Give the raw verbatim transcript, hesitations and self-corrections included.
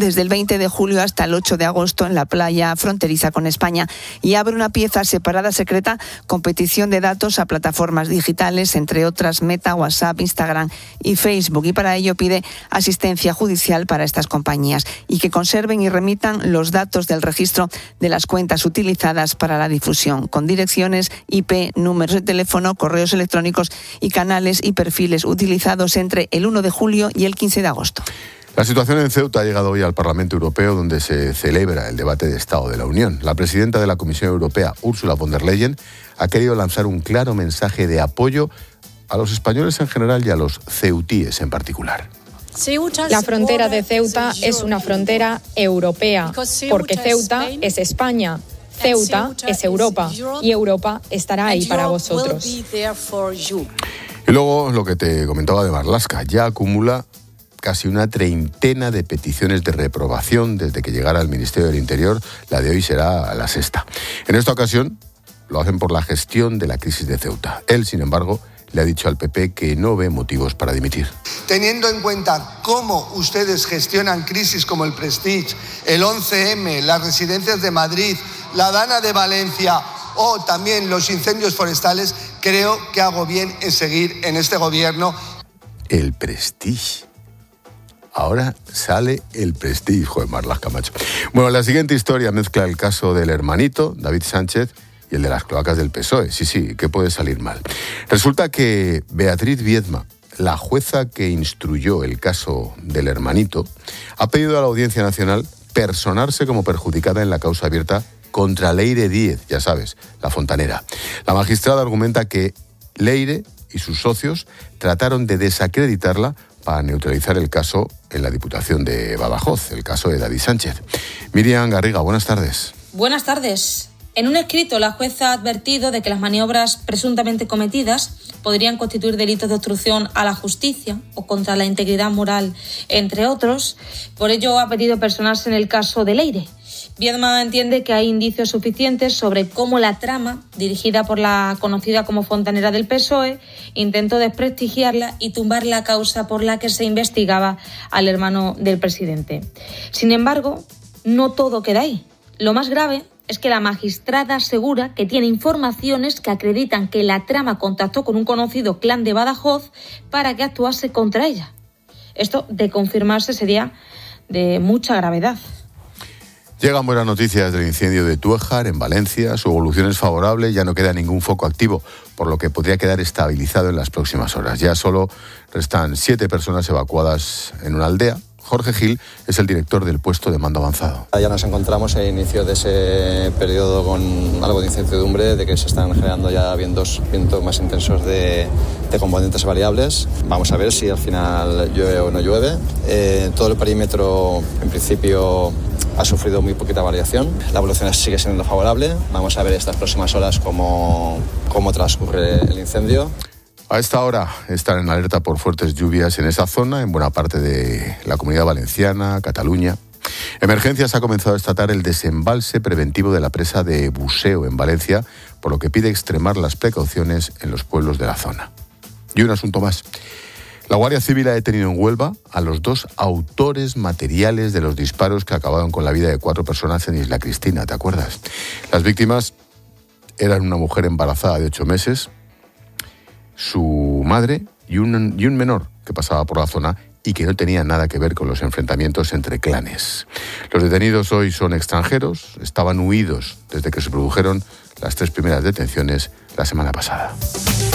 desde el veinte de julio hasta el ocho de agosto en la playa fronteriza con España y abre una pieza separada secreta con petición de datos a plataformas digitales, entre otras Meta, WhatsApp, Instagram y Facebook. Y para ello pide asistencia judicial para estas compañías y que conserven y remitan los datos del registro de las cuentas utilizadas para la difusión, con direcciones I P, números de teléfono, correos electrónicos y canales y perfiles utilizados entre el uno de julio y el quince de agosto. La situación en Ceuta ha llegado hoy al Parlamento Europeo, donde se celebra el debate de Estado de la Unión. La presidenta de la Comisión Europea, Ursula von der Leyen, ha querido lanzar un claro mensaje de apoyo a los españoles en general y a los ceutíes en particular. La frontera de Ceuta es una frontera europea, porque Ceuta es España, Ceuta es Europa y Europa estará ahí para vosotros. Y luego lo que te comentaba de Marlaska, ya acumula casi una treintena de peticiones de reprobación desde que llegara al Ministerio del Interior. La de hoy será la sexta. En esta ocasión lo hacen por la gestión de la crisis de Ceuta. Él, sin embargo, le ha dicho al P P que no ve motivos para dimitir. Teniendo en cuenta cómo ustedes gestionan crisis como el Prestige, el once eme, las residencias de Madrid, la Dana de Valencia o también los incendios forestales, creo que hago bien en seguir en este gobierno. El Prestige. Ahora sale el Prestige, joder, Marlaska, macho. Bueno, la siguiente historia mezcla el caso del hermanito, David Sánchez, y el de las cloacas del P S O E. Sí, sí, ¿qué puede salir mal? Resulta que Beatriz Viedma, la jueza que instruyó el caso del hermanito, ha pedido a la Audiencia Nacional personarse como perjudicada en la causa abierta contra Leire Díez, ya sabes, la fontanera. La magistrada argumenta que Leire y sus socios trataron de desacreditarla para neutralizar el caso en la Diputación de Badajoz, el caso de David Sánchez. Miriam Garriga, buenas tardes. Buenas tardes. En un escrito, la jueza ha advertido de que las maniobras presuntamente cometidas podrían constituir delitos de obstrucción a la justicia o contra la integridad moral, entre otros. Por ello, ha pedido personarse en el caso de Leire. Viedma entiende que hay indicios suficientes sobre cómo la trama, dirigida por la conocida como fontanera del P S O E, intentó desprestigiarla y tumbar la causa por la que se investigaba al hermano del presidente. Sin embargo, no todo queda ahí. Lo más grave es que la magistrada asegura que tiene informaciones que acreditan que la trama contactó con un conocido clan de Badajoz para que actuase contra ella. Esto, de confirmarse, sería de mucha gravedad. Llegan buenas noticias del incendio de Túejar, en Valencia. Su evolución es favorable, ya no queda ningún foco activo, por lo que podría quedar estabilizado en las próximas horas. Ya solo restan siete personas evacuadas en una aldea. Jorge Gil es el director del puesto de mando avanzado. Ya nos encontramos en el inicio de ese periodo con algo de incertidumbre, de que se están generando ya vientos, vientos más intensos de, de componentes variables. Vamos a ver si al final llueve o no llueve. Eh, todo el perímetro, en principio, ha sufrido muy poquita variación. La evolución sigue siendo favorable. Vamos a ver estas próximas horas cómo, cómo transcurre el incendio. A esta hora están en alerta por fuertes lluvias en esa zona, en buena parte de la Comunidad Valenciana, Cataluña. Emergencias ha comenzado a estatar el desembalse preventivo de la presa de Buseo en Valencia, por lo que pide extremar las precauciones en los pueblos de la zona. Y un asunto más. La Guardia Civil ha detenido en Huelva a los dos autores materiales de los disparos que acabaron con la vida de cuatro personas en Isla Cristina, ¿te acuerdas? Las víctimas eran una mujer embarazada de ocho meses, su madre y un, y un menor que pasaba por la zona y que no tenía nada que ver con los enfrentamientos entre clanes. Los detenidos hoy son extranjeros, estaban huidos desde que se produjeron las tres primeras detenciones la semana pasada.